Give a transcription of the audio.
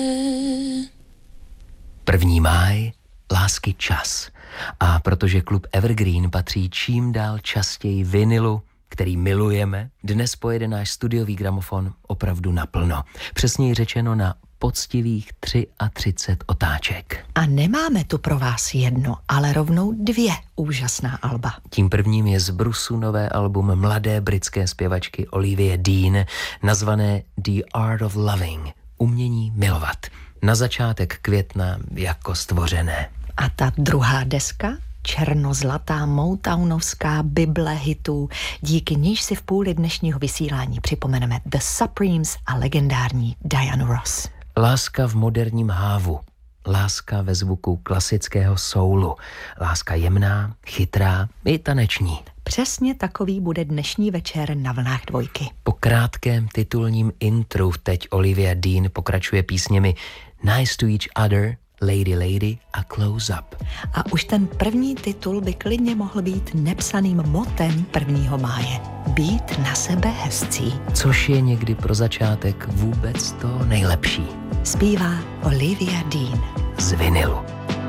1. máj, lásky čas. A protože klub Evergreen patří čím dál častěji vinilu, který milujeme, dnes pojede náš studiový gramofon opravdu naplno. Přesněji řečeno na poctivých 33 otáček. A nemáme tu pro vás jedno, ale rovnou 2 úžasná alba. Tím prvním je z brusu nové album mladé britské zpěvačky Olivie Dean, nazvané The Art of Loving, umění milovat. Na začátek května jako stvořené. A ta druhá deska? Černozlatá motownovská bible hitů, díky níž si v půli dnešního vysílání připomeneme The Supremes a legendární Diana Ross. Láska v moderním hávu, láska ve zvuku klasického soulu, láska jemná, chytrá i taneční. Přesně takový bude dnešní večer na vlnách Dvojky. Po krátkém titulním intru teď Olivia Dean pokračuje písněmi Nice to Each Other, Lady Lady a Close Up. A už ten první titul by klidně mohl být nepsaným motem 1. máje. Být na sebe hezcí. Což je někdy pro začátek vůbec to nejlepší. Zpívá Olivia Dean Z vinilu.